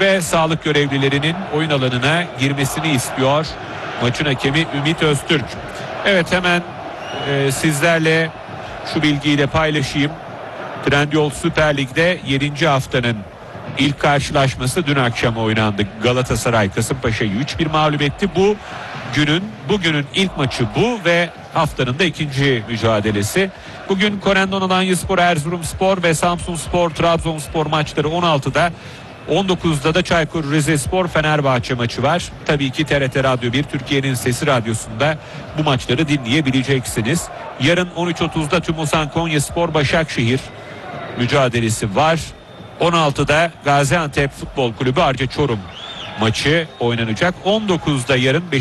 ve sağlık görevlilerinin oyun alanına girmesini istiyor maçın hakemi Ümit Öztürk. Evet, hemen sizlerle şu bilgiyi de paylaşayım. Trendyol Süper Lig'de 7. haftanın ilk karşılaşması dün akşam oynandı. Galatasaray Kasımpaşa'yı 3-1 mağlup etti. Bugünün ilk maçı bu ve haftanın da ikinci mücadelesi. Bugün Korendon Alanyaspor, Erzurumspor ve Samsunspor, Trabzonspor maçları 16'da. 19'da da Çaykur Rizespor Fenerbahçe maçı var. Tabii ki TRT Radyo 1 Türkiye'nin Sesi Radyosu'nda bu maçları dinleyebileceksiniz. Yarın 13.30'da Tümosan Konyaspor Başakşehir mücadelesi var. 16'da Gaziantep Futbol Kulübü Arca Çorum maçı oynanacak. 19'da yarın